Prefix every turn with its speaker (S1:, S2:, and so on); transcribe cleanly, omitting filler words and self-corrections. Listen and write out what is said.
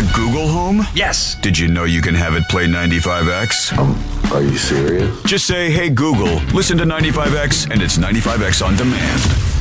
S1: want Google Home?
S2: Yes.
S1: Did you know you can have it play 95X?
S3: Are you serious?
S1: Just say, hey Google, listen to 95X, and it's 95X on demand.